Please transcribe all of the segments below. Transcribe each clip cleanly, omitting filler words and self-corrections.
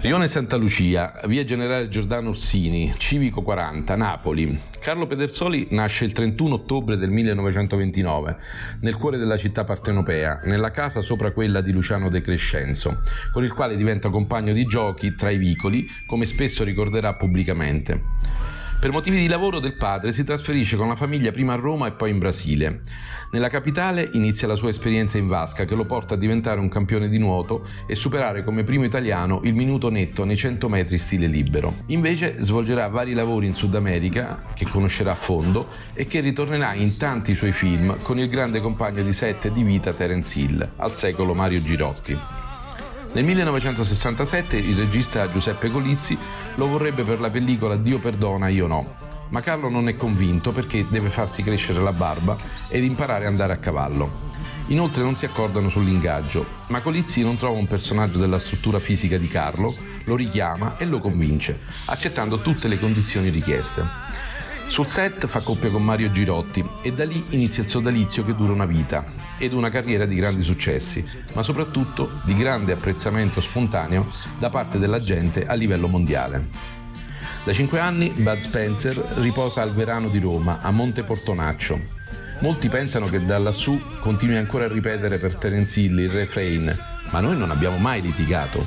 Rione Santa Lucia, via Generale Giordano Orsini, Civico 40, Napoli. Carlo Pedersoli nasce il 31 ottobre del 1929, nel cuore della città partenopea, nella casa sopra quella di Luciano De Crescenzo, con il quale diventa compagno di giochi tra i vicoli, come spesso ricorderà pubblicamente. Per motivi di lavoro del padre si trasferisce con la famiglia prima a Roma e poi in Brasile. Nella capitale inizia la sua esperienza in vasca, che lo porta a diventare un campione di nuoto e superare come primo italiano il minuto netto nei 100 metri stile libero. Invece svolgerà vari lavori in Sud America, che conoscerà a fondo e che ritornerà in tanti suoi film con il grande compagno di set e di vita Terence Hill, al secolo Mario Girotti. Nel 1967 il regista Giuseppe Colizzi lo vorrebbe per la pellicola Dio perdona, io no. Ma Carlo non è convinto perché deve farsi crescere la barba ed imparare a andare a cavallo. Inoltre non si accordano sull'ingaggio, ma Colizzi non trova un personaggio della struttura fisica di Carlo, lo richiama e lo convince, accettando tutte le condizioni richieste. Sul set fa coppia con Mario Girotti e da lì inizia il sodalizio che dura una vita ed una carriera di grandi successi, ma soprattutto di grande apprezzamento spontaneo da parte della gente a livello mondiale. Da 5 anni Bud Spencer riposa al Verano di Roma, a Monte Portonaccio. Molti pensano che da lassù continui ancora a ripetere per Terence Hill il refrain «Ma noi non abbiamo mai litigato».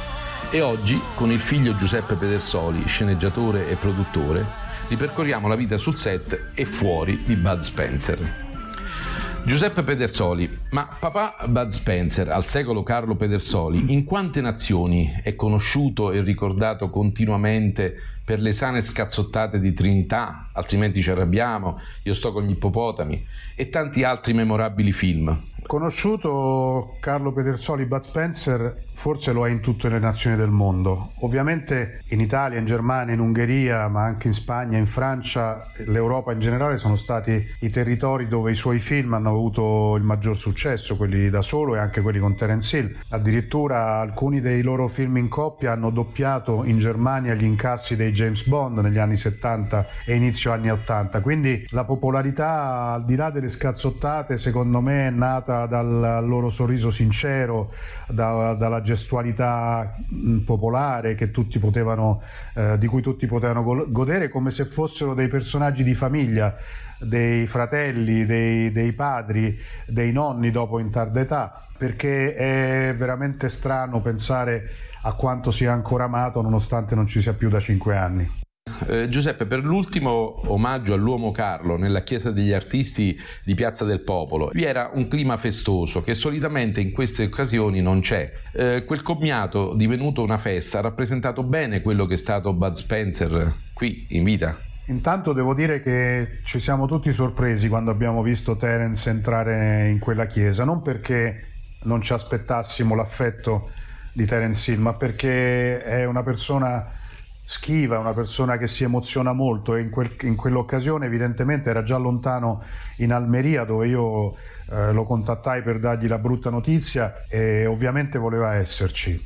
E oggi, con il figlio Giuseppe Pedersoli, sceneggiatore e produttore, ripercorriamo la vita sul set e fuori di Bud Spencer. Giuseppe Pedersoli, ma papà Bud Spencer, al secolo Carlo Pedersoli, in quante nazioni è conosciuto e ricordato continuamente per le sane scazzottate di Trinità, altrimenti ci arrabbiamo, Io sto con gli ippopotami e tanti altri memorabili film? Conosciuto Carlo Pedersoli, Bud Spencer forse lo è in tutte le nazioni del mondo. Ovviamente in Italia, in Germania, in Ungheria, ma anche in Spagna, in Francia, l'Europa in generale sono stati i territori dove i suoi film hanno avuto il maggior successo, quelli da solo e anche quelli con Terence Hill. Addirittura alcuni dei loro film in coppia hanno doppiato in Germania gli incassi dei James Bond negli anni 70 e inizio anni 80. Quindi la popolarità, al di là delle scazzottate, secondo me è nata dal loro sorriso sincero, dalla gestualità popolare che tutti potevano, di cui tutti potevano godere, come se fossero dei personaggi di famiglia, dei fratelli, dei padri, dei nonni dopo in tarda età, perché è veramente strano pensare a quanto sia ancora amato nonostante non ci sia più da 5 anni. Giuseppe, per l'ultimo omaggio all'uomo Carlo nella Chiesa degli Artisti di Piazza del Popolo vi era un clima festoso che solitamente in queste occasioni non c'è. Quel commiato divenuto una festa ha rappresentato bene quello che è stato Bud Spencer qui in vita? Intanto devo dire che ci siamo tutti sorpresi quando abbiamo visto Terence entrare in quella chiesa, non perché non ci aspettassimo l'affetto di Terence Hill, ma perché è una persona schiva, una persona che si emoziona molto e in quell'occasione evidentemente era già lontano in Almeria, dove io lo contattai per dargli la brutta notizia, e ovviamente voleva esserci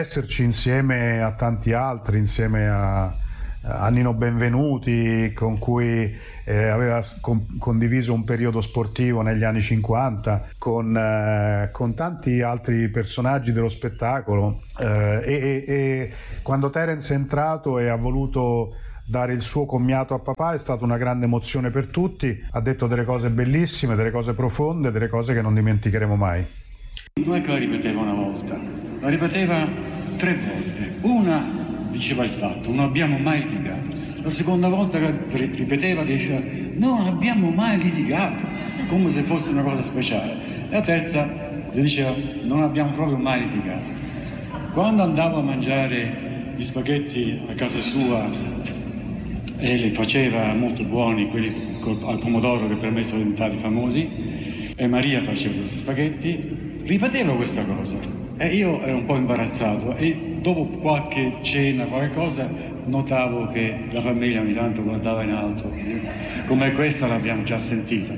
insieme a tanti altri, insieme a Nino Benvenuti, con cui aveva condiviso un periodo sportivo negli anni 50, con tanti altri personaggi dello spettacolo, e quando Terence è entrato e ha voluto dare il suo commiato a papà è stata una grande emozione per tutti. Ha detto delle cose bellissime, delle cose profonde, delle cose che non dimenticheremo mai. Non è che la ripeteva una volta, la ripeteva 3 volte. Una diceva il fatto, non abbiamo mai litigato. La seconda volta ripeteva, diceva, non abbiamo mai litigato, come se fosse una cosa speciale. E la terza le diceva, non abbiamo proprio mai litigato. Quando andavo a mangiare gli spaghetti a casa sua e li faceva molto buoni, quelli al pomodoro che per me sono diventati famosi, e Maria faceva questi spaghetti, ripeteva questa cosa. E io ero un po' imbarazzato e dopo qualche cena, qualche cosa, notavo che la famiglia ogni tanto guardava in alto. Come questa l'abbiamo già sentita.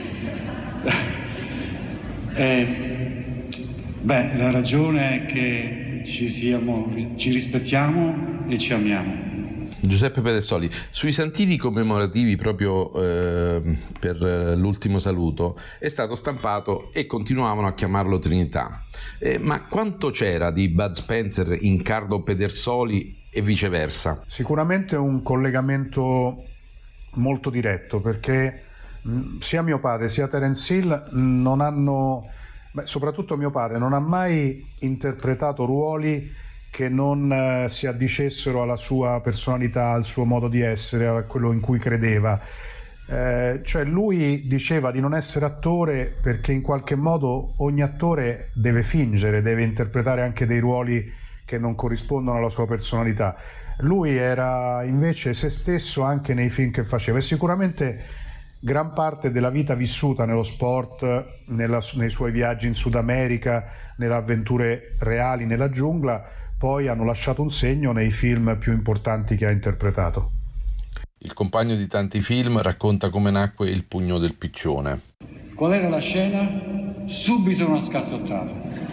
La ragione è che ci rispettiamo e ci amiamo. Giuseppe Pedersoli, sui santini commemorativi proprio per l'ultimo saluto è stato stampato e continuavano a chiamarlo Trinità. Ma quanto c'era di Bud Spencer in Carlo Pedersoli e viceversa? Sicuramente un collegamento molto diretto, perché sia mio padre sia Terence Hill non hanno, soprattutto mio padre, non ha mai interpretato ruoli che non si addicessero alla sua personalità, al suo modo di essere, a quello in cui credeva. Cioè lui diceva di non essere attore perché in qualche modo ogni attore deve fingere, deve interpretare anche dei ruoli che non corrispondono alla sua personalità. Lui era invece se stesso anche nei film che faceva, e sicuramente gran parte della vita vissuta nello sport, nei suoi viaggi in Sud America, nelle avventure reali nella giungla, poi hanno lasciato un segno nei film più importanti che ha interpretato. Il compagno di tanti film racconta come nacque Il pugno del piccione. Qual era la scena? Subito una scazzottata.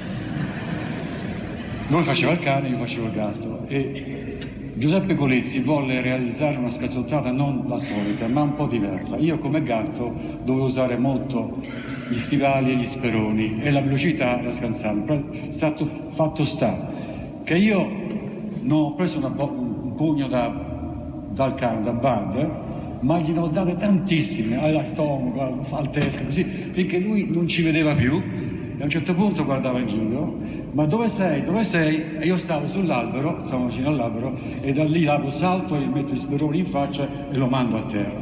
Lui faceva il cane, io facevo il gatto, e Giuseppe Colizzi volle realizzare una scazzottata non la solita, ma un po' diversa. Io come gatto dovevo usare molto gli stivali e gli speroni e la velocità la scansavo. Fatto sta che io non ho preso un pugno dal cane, da Bud, ma gli ho dato tantissime al stomaco, al testo, così, finché lui non ci vedeva più, e a un certo punto guardava in giro: ma dove sei? Dove sei? E io stavo sull'albero, stavo vicino all'albero, e da lì lo salto, gli metto gli speroni in faccia e lo mando a terra.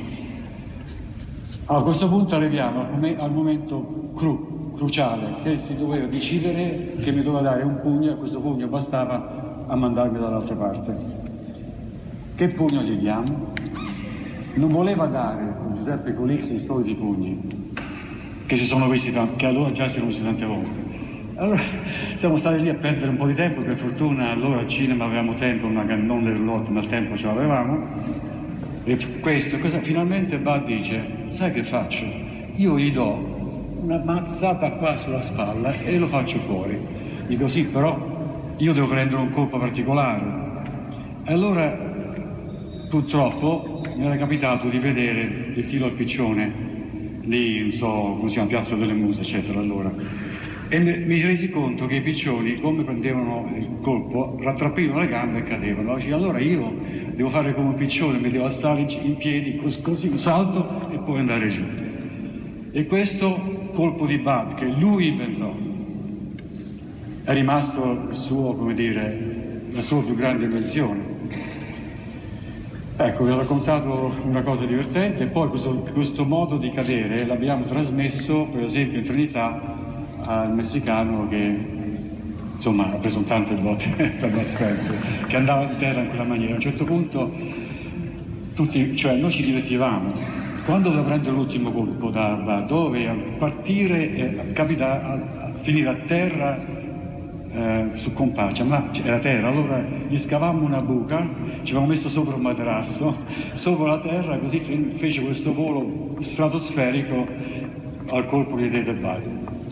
A questo punto arriviamo al momento cruciale, che si doveva decidere che mi doveva dare un pugno, e questo pugno bastava a mandarmi dall'altra parte. Che pugno gli diamo? Non voleva dare con Giuseppe Colizzi i soliti pugni, che si sono visti, che allora già si erano visti tante volte. Allora siamo stati lì a perdere un po' di tempo, per fortuna allora al cinema avevamo tempo, non del roulotte, ma il tempo ce l'avevamo. E finalmente Bud dice: sai che faccio? Io gli do una mazzata qua sulla spalla e lo faccio fuori. Dico: sì, però io devo prendere un colpo particolare. Allora purtroppo mi era capitato di vedere il tiro al piccione lì, non so come si chiama, Piazza delle Muse, eccetera, allora. E mi resi conto che i piccioni, come prendevano il colpo, rattrappivano le gambe e cadevano. Allora io devo fare come un piccione, mi devo alzare in piedi, così salto e poi andare giù. E questo colpo di Bud, che lui inventò, è rimasto il suo, come dire, la sua più grande invenzione. Ecco, vi ho raccontato una cosa divertente, e poi questo modo di cadere l'abbiamo trasmesso, per esempio, in Trinità, al messicano che, insomma, ha preso tante botte per Bud Spencer, che andava in terra in quella maniera. A un certo punto noi ci divertivamo. Quando doveva prendere l'ultimo colpo doveva partire e a finire a terra su compaccia, ma era terra, allora gli scavammo una buca, ci avevamo messo sopra un materasso, sopra la terra, così fece questo volo stratosferico al colpo che diede Bud.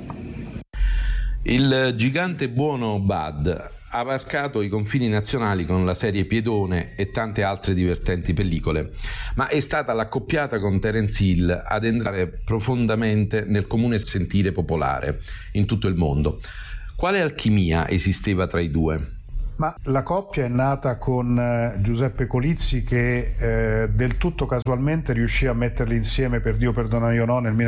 Il gigante buono Bud ha varcato i confini nazionali con la serie Piedone e tante altre divertenti pellicole, ma è stata l'accoppiata con Terence Hill ad entrare profondamente nel comune sentire popolare in tutto il mondo. Quale alchimia esisteva tra i due? Ma la coppia è nata con Giuseppe Colizzi, che del tutto casualmente riuscì a metterli insieme, per Dio perdona io no, nel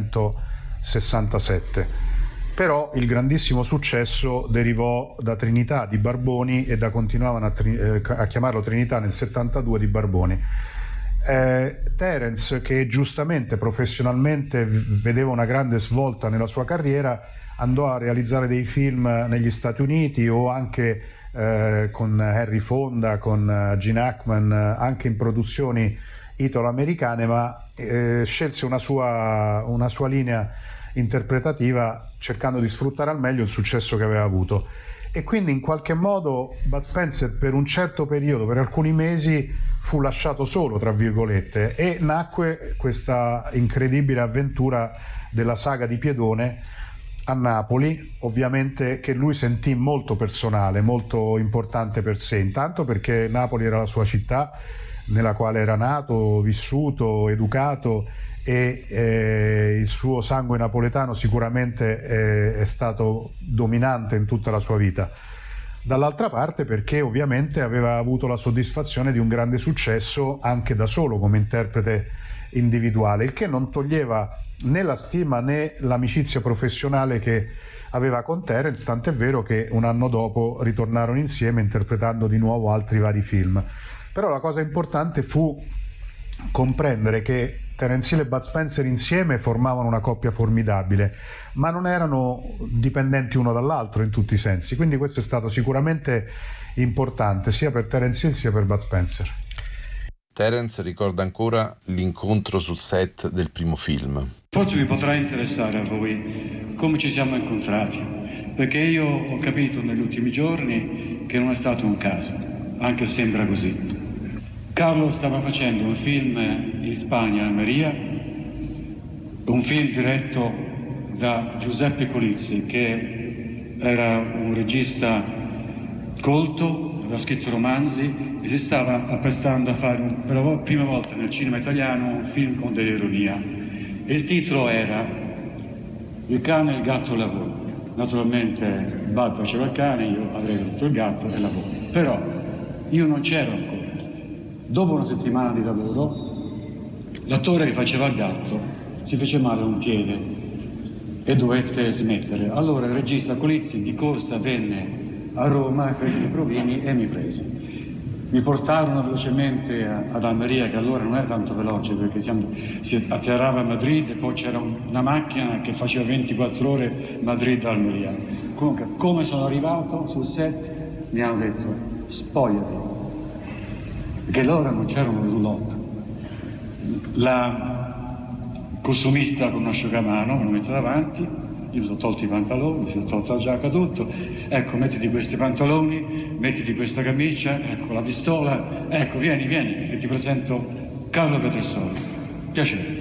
1967. Però il grandissimo successo derivò da Trinità di Barboni, e da continuavano a chiamarlo Trinità nel 72 di Barboni. Terence, che giustamente professionalmente vedeva una grande svolta nella sua carriera, andò a realizzare dei film negli Stati Uniti o anche con Henry Fonda, con Gene Hackman, anche in produzioni italo-americane, ma scelse una sua linea interpretativa, cercando di sfruttare al meglio il successo che aveva avuto. E quindi in qualche modo Bud Spencer per un certo periodo, per alcuni mesi, fu lasciato solo, tra virgolette, e nacque questa incredibile avventura della saga di Piedone, a Napoli, ovviamente, che lui sentì molto personale, molto importante per sé, intanto perché Napoli era la sua città nella quale era nato, vissuto, educato, e il suo sangue napoletano sicuramente è stato dominante in tutta la sua vita. Dall'altra parte perché ovviamente aveva avuto la soddisfazione di un grande successo anche da solo come interprete individuale, il che non toglieva né la stima né l'amicizia professionale che aveva con Terence, tant'è vero che un anno dopo ritornarono insieme interpretando di nuovo altri vari film. Però la cosa importante fu comprendere che Terence Hill e Bud Spencer insieme formavano una coppia formidabile, ma non erano dipendenti uno dall'altro in tutti i sensi, quindi questo è stato sicuramente importante sia per Terence Hill sia per Bud Spencer. Terence ricorda ancora l'incontro sul set del primo film. Forse vi potrà interessare a voi come ci siamo incontrati, perché io ho capito negli ultimi giorni che non è stato un caso, anche se sembra così. Carlo stava facendo un film in Spagna, a Almeria, un film diretto da Giuseppe Colizzi, che era un regista colto, aveva scritto romanzi e si stava apprestando a fare per la prima volta nel cinema italiano un film con dell'ironia. E il titolo era Il cane, il gatto e la volpe. Naturalmente Bud faceva il cane, io avrei fatto il gatto e la volpe. Però io non c'ero ancora. Dopo una settimana di lavoro, l'attore che faceva il gatto si fece male a un piede e dovette smettere. Allora il regista Colizzi di corsa venne a Roma, fece i provini e mi prese. Mi portarono velocemente ad Almeria, che allora non era tanto veloce perché si atterrava a Madrid e poi c'era una macchina che faceva 24 ore Madrid-Almeria. Comunque, come sono arrivato sul set, mi hanno detto spogliati. Perché allora non c'era un roulotte. La costumista con un asciugamano me lo mette davanti, io mi sono tolto i pantaloni, mi sono tolto la giacca, tutto. Ecco, mettiti questi pantaloni, mettiti questa camicia, ecco la pistola, ecco vieni, che ti presento Carlo Pedersoli. Piacere.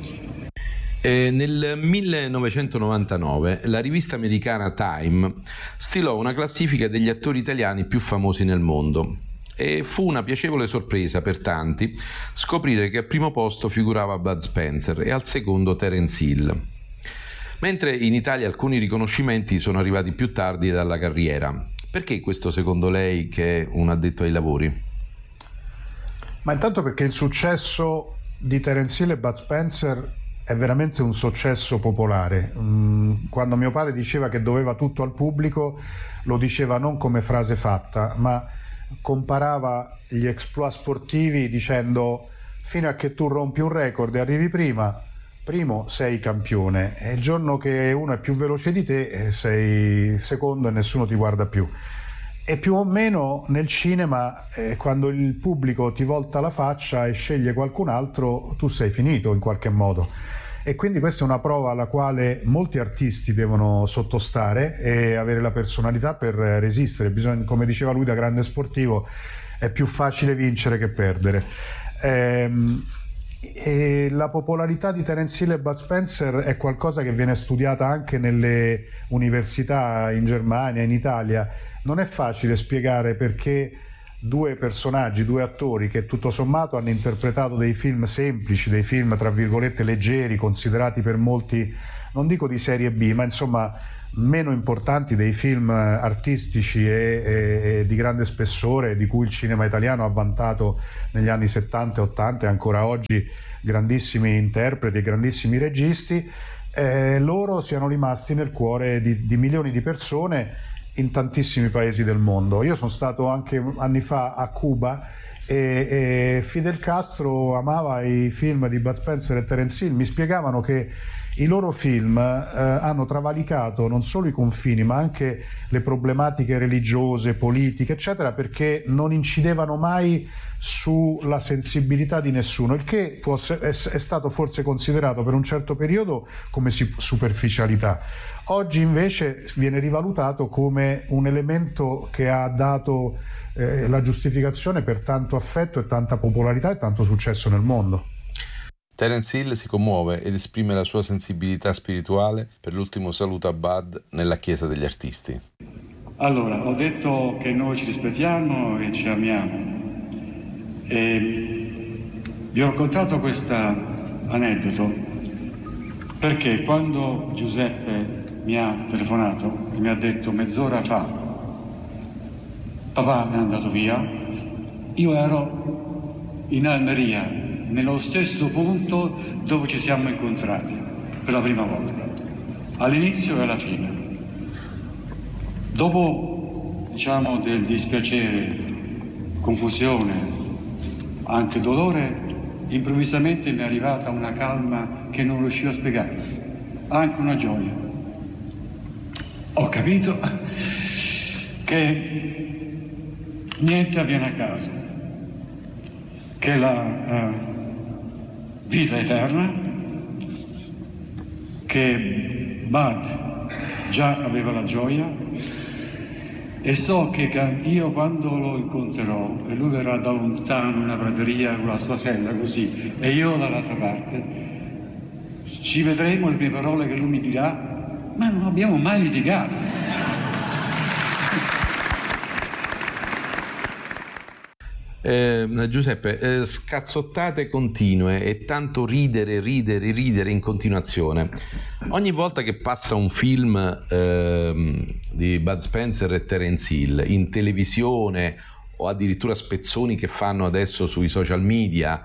Nel 1999 la rivista americana Time stilò una classifica degli attori italiani più famosi nel mondo. E fu una piacevole sorpresa per tanti scoprire che al primo posto figurava Bud Spencer e al secondo Terence Hill. Mentre in Italia alcuni riconoscimenti sono arrivati più tardi dalla carriera. Perché questo secondo lei, che è un addetto ai lavori? Ma intanto perché il successo di Terence Hill e Bud Spencer è veramente un successo popolare. Quando mio padre diceva che doveva tutto al pubblico, lo diceva non come frase fatta, ma comparava gli exploit sportivi dicendo: fino a che tu rompi un record e arrivi primo sei campione, e il giorno che uno è più veloce di te sei secondo e nessuno ti guarda più. E più o meno nel cinema, quando il pubblico ti volta la faccia e sceglie qualcun altro, tu sei finito in qualche modo. E quindi questa è una prova alla quale molti artisti devono sottostare e avere la personalità per resistere. Bisogna, come diceva lui da grande sportivo, è più facile vincere che perdere. E la popolarità di Terence Hill e Bud Spencer è qualcosa che viene studiata anche nelle università in Germania, in Italia. Non è facile spiegare perché due personaggi, due attori che tutto sommato hanno interpretato dei film semplici, dei film tra virgolette leggeri, considerati per molti, non dico di serie B, ma insomma meno importanti, dei film artistici e di grande spessore di cui il cinema italiano ha vantato negli anni 70 e 80 e ancora oggi grandissimi interpreti e grandissimi registi, loro siano rimasti nel cuore di milioni di persone in tantissimi paesi del mondo. Io sono stato anche anni fa a Cuba e Fidel Castro amava i film di Bud Spencer e Terence Hill. Mi spiegavano che i loro film hanno travalicato non solo i confini ma anche le problematiche religiose, politiche eccetera, perché non incidevano mai sulla sensibilità di nessuno, il che è stato forse considerato per un certo periodo come superficialità. Oggi invece viene rivalutato come un elemento che ha dato la giustificazione per tanto affetto e tanta popolarità e tanto successo nel mondo. Terence Hill si commuove ed esprime la sua sensibilità spirituale per l'ultimo saluto a Bud nella Chiesa degli Artisti. Allora, ho detto che noi ci rispettiamo e ci amiamo. E vi ho raccontato questo aneddoto perché quando Giuseppe mi ha telefonato e mi ha detto mezz'ora fa papà è andato via, io ero in Almeria, nello stesso punto dove ci siamo incontrati per la prima volta, all'inizio e alla fine. Dopo, diciamo, del dispiacere, confusione, anche dolore, improvvisamente mi è arrivata una calma che non riuscivo a spiegare, anche una gioia. Ho capito che niente avviene a caso, che la vita è eterna, che Bud già aveva la gioia e so che io quando lo incontrerò e lui verrà da lontano in una prateria con la sua sella così e io dall'altra parte, ci vedremo, le mie parole che lui mi dirà, ma non abbiamo mai litigato. Giuseppe, scazzottate continue e tanto ridere in continuazione. Ogni volta che passa un film di Bud Spencer e Terence Hill in televisione o addirittura spezzoni che fanno adesso sui social media,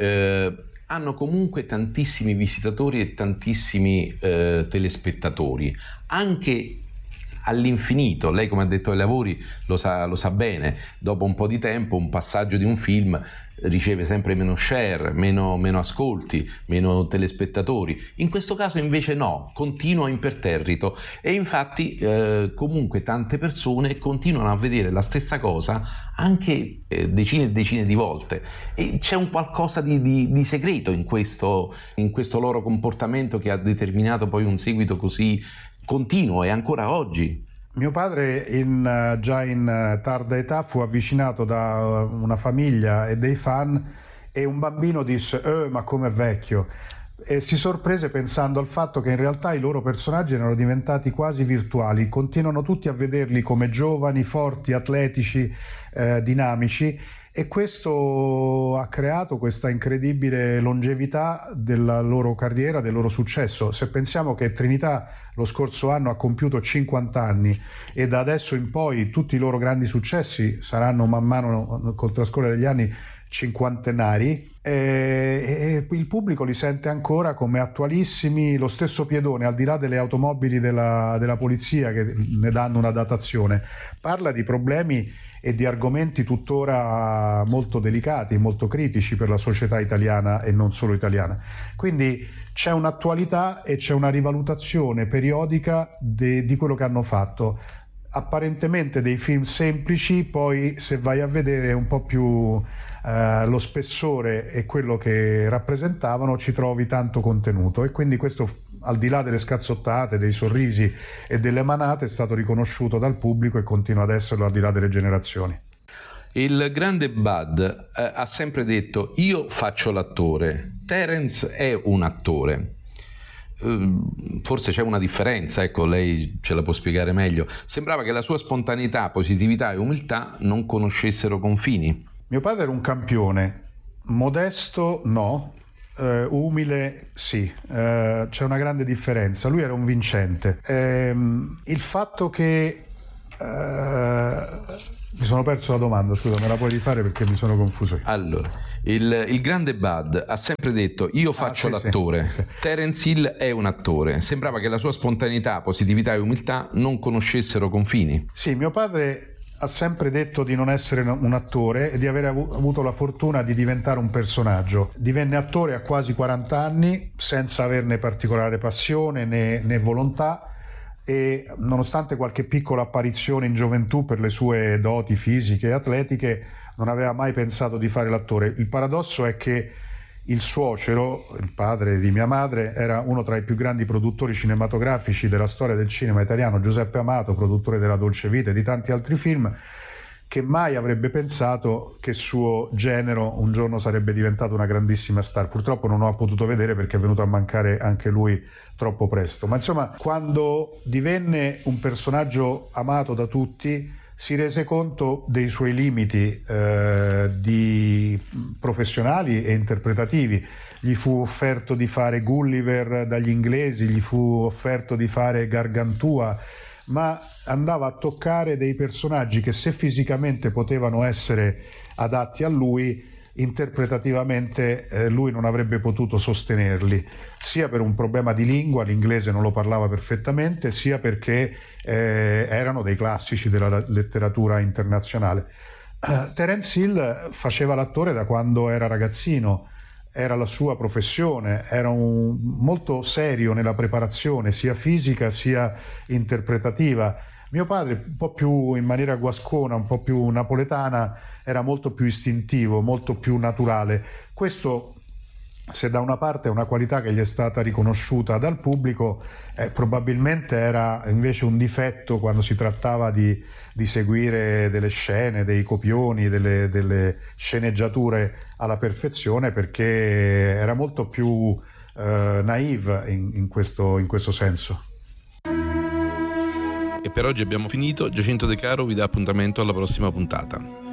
hanno comunque tantissimi visitatori e tantissimi telespettatori, anche all'infinito. Lei, come ha detto ai lavori, lo sa bene, dopo un po' di tempo un passaggio di un film riceve sempre meno share, meno ascolti, meno telespettatori. In questo caso invece no, continua imperterrito e infatti comunque tante persone continuano a vedere la stessa cosa anche decine e decine di volte, e c'è un qualcosa di segreto in questo loro comportamento che ha determinato poi un seguito così continuo e ancora oggi. Mio padre già in tarda età fu avvicinato da una famiglia e dei fan e un bambino disse ma com'è vecchio, e si sorprese pensando al fatto che in realtà i loro personaggi erano diventati quasi virtuali, continuano tutti a vederli come giovani, forti, atletici, dinamici, e questo ha creato questa incredibile longevità della loro carriera, del loro successo. Se pensiamo che Trinità lo scorso anno ha compiuto 50 anni e da adesso in poi tutti i loro grandi successi saranno man mano col trascorrere degli anni cinquantenari, e il pubblico li sente ancora come attualissimi. Lo stesso Piedone, al di là delle automobili della polizia che ne danno una datazione, parla di problemi e di argomenti tuttora molto delicati, molto critici per la società italiana e non solo italiana. Quindi c'è un'attualità e c'è una rivalutazione periodica di quello che hanno fatto. Apparentemente dei film semplici, poi se vai a vedere un po' più lo spessore e quello che rappresentavano, ci trovi tanto contenuto, e quindi questo, al di là delle scazzottate, dei sorrisi e delle manate, è stato riconosciuto dal pubblico e continua ad esserlo al di là delle generazioni. Il grande Bud ha sempre detto: io faccio l'attore, Terence è un attore. Forse c'è una differenza, ecco, lei ce la può spiegare meglio. Sembrava che la sua spontaneità, positività e umiltà non conoscessero confini. Mio padre era un campione, modesto no, umile sì, c'è una grande differenza. Lui era un vincente. Il fatto che mi sono perso la domanda, scusa, me la puoi rifare perché mi sono confuso io. Allora, il grande Bud ha sempre detto: io faccio l'attore, sì. Terence Hill è un attore. Sembrava che la sua spontaneità, positività e umiltà non conoscessero confini. Sì, mio padre ha sempre detto di non essere un attore e di aver avuto la fortuna di diventare un personaggio. Divenne attore a quasi 40 anni senza averne particolare passione né volontà, e nonostante qualche piccola apparizione in gioventù per le sue doti fisiche e atletiche, non aveva mai pensato di fare l'attore. Il paradosso è che il suocero, il padre di mia madre, era uno tra i più grandi produttori cinematografici della storia del cinema italiano, Giuseppe Amato, produttore della Dolce Vita e di tanti altri film, che mai avrebbe pensato che suo genero un giorno sarebbe diventato una grandissima star. Purtroppo non ho potuto vedere perché è venuto a mancare anche lui troppo presto, ma insomma, quando divenne un personaggio amato da tutti si rese conto dei suoi limiti professionali e interpretativi. Gli fu offerto di fare Gulliver dagli inglesi, gli fu offerto di fare Gargantua, ma andava a toccare dei personaggi che, se fisicamente potevano essere adatti a lui, interpretativamente lui non avrebbe potuto sostenerli, sia per un problema di lingua, l'inglese non lo parlava perfettamente, sia perché erano dei classici della letteratura internazionale. Terence Hill faceva l'attore da quando era ragazzino, era la sua professione, era molto serio nella preparazione sia fisica sia interpretativa. Mio padre, un po' più in maniera guascona, un po' più napoletana, era molto più istintivo, molto più naturale. Questo, se da una parte è una qualità che gli è stata riconosciuta dal pubblico, probabilmente era invece un difetto quando si trattava di seguire delle scene, dei copioni, delle sceneggiature alla perfezione, perché era molto più naive in questo senso. E per oggi abbiamo finito. Giacinto De Caro vi dà appuntamento alla prossima puntata.